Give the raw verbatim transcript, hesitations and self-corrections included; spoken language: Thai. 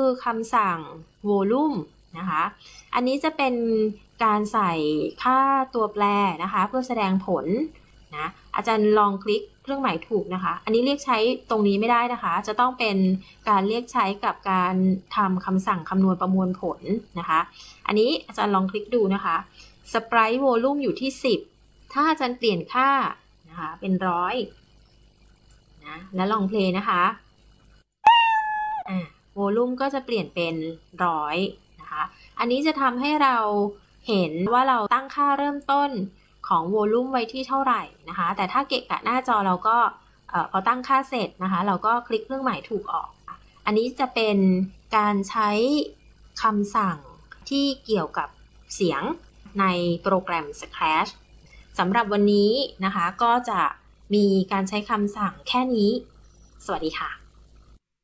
คำสั่ง volume นะคะอันนี้จะเป็นการใส่ค่าตัวแปรนะคะเพื่อแสดงผลนะอาจารย์ลองคลิกเครื่องหมายถูกนะคะอันนี้เรียกใช้ตรงนี้ไม่ได้นะคะจะต้องเป็นการเรียกใช้กับการทำคำสั่งคำนวณประมวลผลนะคะอันนี้อาจารย์ลองคลิกดูนะคะ sprite volume อยู่ที่สิบถ้าอาจารย์เปลี่ยนค่านะคะเป็นร้อยนะแล้วลองเพลย์นะคะอ่า volume ก็จะเปลี่ยนเป็นร้อยนะคะอันนี้จะทำให้เราเห็นว่าเราตั้งค่าเริ่มต้นของ volume ไว้ที่เท่าไหร่นะคะแต่ถ้าเกะกะหน้าจอเราก็พอตั้งค่าเสร็จนะคะเราก็คลิกเครื่องหมายถูกออกอันนี้จะเป็นการใช้คำสั่งที่เกี่ยวกับเสียงในโปรแกรม Scratch สำหรับวันนี้นะคะก็จะมีการใช้คำสั่งแค่นี้สวัสดีค่ะ